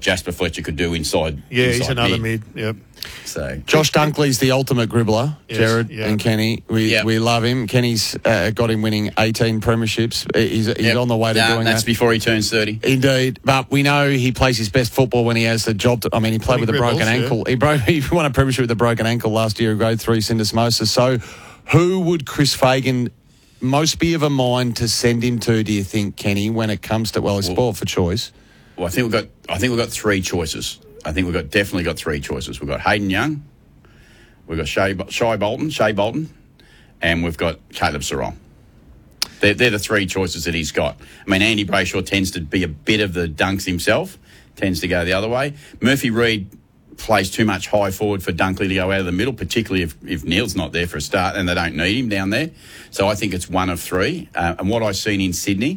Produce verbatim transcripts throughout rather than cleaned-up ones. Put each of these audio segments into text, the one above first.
Jasper Fletcher could do inside. Yeah, inside he's another mid. mid. Yep. So Josh Dunkley's the ultimate dribbler, Yes, Jared yeah. and Kenny. We Yep. we love him. Kenny's uh, got him winning eighteen premierships. He's, he's Yep. on the way to Nah, doing that's that. before he turns thirty. Indeed, but we know he plays his best football when he has the job. To, I mean, he played When he with a broken dribbles, yeah. ankle. He broke. He won a premiership with a broken ankle last year. Grade three syndesmosis. So, who would Chris Fagan most be of a mind to send him to? Do you think, Kenny, when it comes to well, he's Well- sport for choice? Well, I think we've got. I think we've got three choices. I think we've got definitely got three choices. We've got Hayden Young, we've got Shea, Shea Bolton, Shea Bolton, and we've got Caleb Sarong. They're, they're the three choices that he's got. I mean, Andy Brayshaw tends to be a bit of the dunks himself, tends to go the other way. Murphy Reid plays too much high forward for Dunkley to go out of the middle, particularly if, if Neil's not there for a start and they don't need him down there. So I think it's one of three. Uh, and what I've seen in Sydney,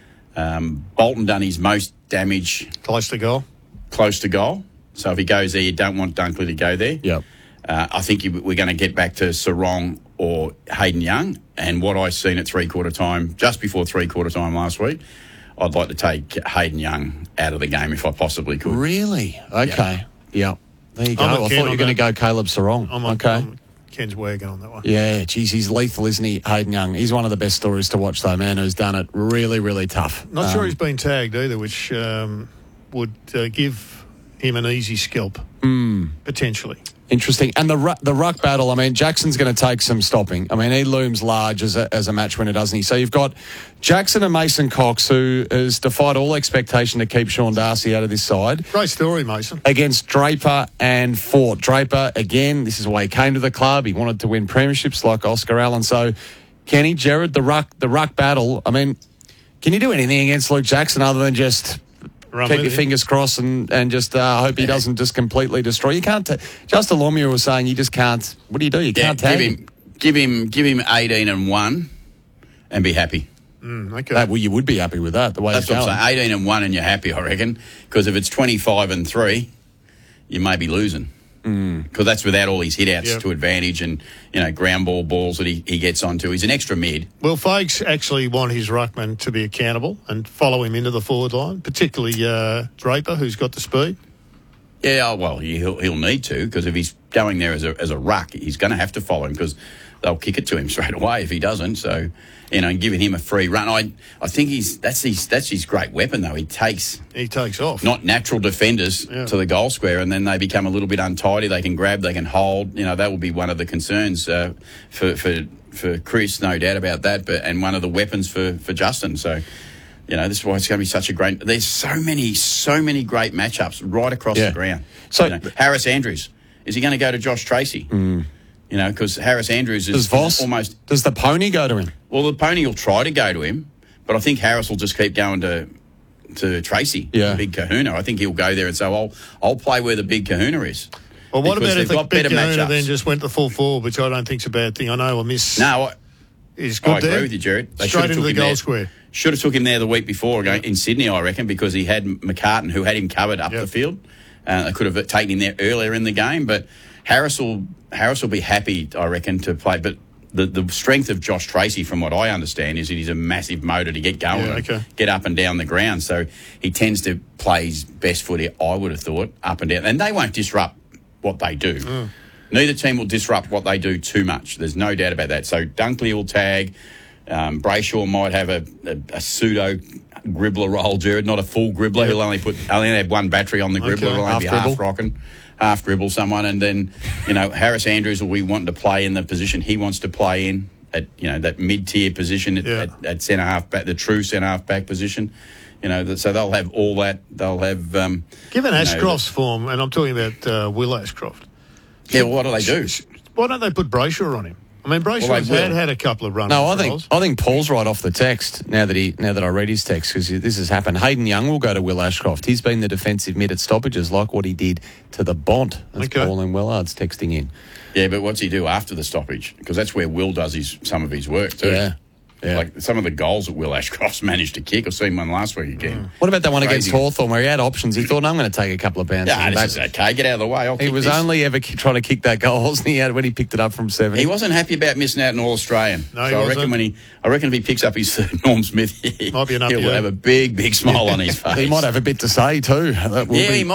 um, Bolton done his most damage Close to goal. close to goal. So if he goes there, you don't want Dunkley to go there. Yep. Uh, I think you, we're going to get back to Sarong or Hayden Young. And what I seen at three-quarter time, just before three-quarter time last week, I'd like to take Hayden Young out of the game if I possibly could. Really? Okay. Yep. There you go. I'm I a thought Ken you were on going to that. go Caleb Sarong. I'm on, okay. I'm Ken's wagon on that one. Yeah, geez, he's lethal, isn't he, Hayden Young? He's one of the best stories to watch, though, man, who's done it really, really tough. Not sure Um, he's been tagged either, which um, would uh, give him an easy scalp, mm. potentially. Interesting. And the ru- the ruck battle, I mean, Jackson's going to take some stopping. I mean, he looms large as a, as a match winner, doesn't he? So you've got Jackson and Mason Cox, who has defied all expectation to keep Sean Darcy out of this side, Great story, Mason. against Draper and Fort. Draper, again, this is why he came to the club. He wanted to win premierships like Oscar Allen. So, Kenny, Jared, the ruck, the ruck battle, I mean, can you do anything against Luke Jackson other than just Run keep with your it. fingers crossed and, and just uh, hope he doesn't just completely destroy? You can't. T- Justin Lormier was saying you just can't. What do you do? You Yeah, can't give tag him, him. give him, give him eighteen and one, and be happy. Mm, okay. That, well, you would be happy with that. The way That's it's what I'm going. saying. eighteen and one, and you're happy, I reckon. Because if it's twenty-five and three, you may be losing. Because that's without all his hit outs Yep. to advantage and, you know, ground ball balls that he, he gets onto. He's an extra mid. Will Fags actually want his ruckman to be accountable and follow him into the forward line, particularly uh, Draper, who's got the speed? Yeah, oh, well, he'll he'll need to, because if he's going there as a as a ruck, he's going to have to follow him, because they'll kick it to him straight away if he doesn't. So, you know, and giving him a free run, I I think he's that's his that's his great weapon though. He takes He takes off. not natural defenders Yeah. to the goal square, and then they become a little bit untidy. They can grab, they can hold. You know, that will be one of the concerns uh, for for for Chris, no doubt about that. But and one of the weapons for for Justin. So. You know, this is why it's going to be such a great... There's so many, so many great matchups right across Yeah. the ground. So- You know, Harris Andrews, is he going to go to Josh Tracy? Mm. You know, because Harris Andrews Does is Voss almost... Does the pony go to him? Well, the pony will try to go to him, but I think Harris will just keep going to to Tracy, Yeah. the big kahuna. I think he'll go there and say, I'll, I'll play where the big kahuna is. Well, what Because about if they've the got big better Kahuna matchups. then just went to full forward, which I don't think's a bad thing. I know a miss No, I, is good I agree there. with you, Jared. They Straight should have into took the him goal there. square. Should have took him there the week before again in Sydney, I reckon, because he had McCartan, who had him covered up Yep. the field. Uh, they could have taken him there earlier in the game, but Harris will Harris will be happy, I reckon, to play. But the, the strength of Josh Tracy, from what I understand, is that he's a massive motor to get going, Yeah, and okay. get up and down the ground. So he tends to play his best footy, I would have thought, up and down. And they won't disrupt what they do. Mm. Neither team will disrupt what they do too much. There's no doubt about that. So Dunkley will tag. Um, Brayshaw might have a, a, a pseudo gribbler role, Jared, not a full gribbler. Yep. He'll only put only have one battery on the gribbler. Okay. He'll only Half be dribble. half rocking, half dribble someone, and then you know Harris Andrews will be wanting to play in the position he wants to play in at you know that mid tier position at, Yeah. at, at centre half back, the true centre half back position. You know, that- so they'll have all that. They'll have um, Given you know, Ashcroft's form, and I'm talking about uh, Will Ashcroft, yeah. Well, what do they do? why don't they put Brayshaw on him? I mean, Brayshaw's Well, they had, will. had a couple of runs. No, I think I think Paul's right off the text now that he now that I read his text, because this has happened. Hayden Young will go to Will Ashcroft. He's been the defensive mid at stoppages, like what he did to the Bont. That's Okay. Paul and Willard's texting in. Yeah, but what's he do after the stoppage? Because that's where Will does his some of his work too. Yeah. Yeah. Like some of the goals that Will Ashcroft's managed to kick. I've seen one last week again. What about that one against Crazy. Hawthorn where he had options? He thought, no, I'm going to take a couple of bounces. Yeah, and this back. is okay. Get out of the way. I'll He kick was this. only ever ki- trying to kick that goal, wasn't he? When he picked it up from seventy. He wasn't happy about missing out on All Australian. No, he so I reckon wasn't. when he, I reckon if he picks up his third Norm Smith, he, Might be an up he'll year. have a big, big smile on his face. He might have a bit to say too. That will Yeah, be he might.